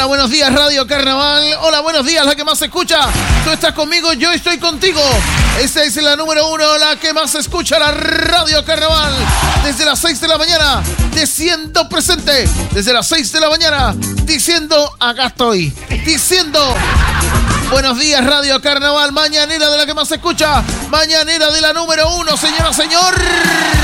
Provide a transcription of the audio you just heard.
Hola, buenos días, Radio Carnaval. Hola, buenos días, la que más se escucha. Tú estás conmigo, yo estoy contigo. Esta es la número 1, la que más se escucha, la Radio Carnaval. Desde las 6 de la mañana, diciendo presente. Desde las 6 de la mañana, diciendo acá estoy. Diciendo buenos días, Radio Carnaval. Mañanera de la que más se escucha. Mañanera de la número 1, señora, señor.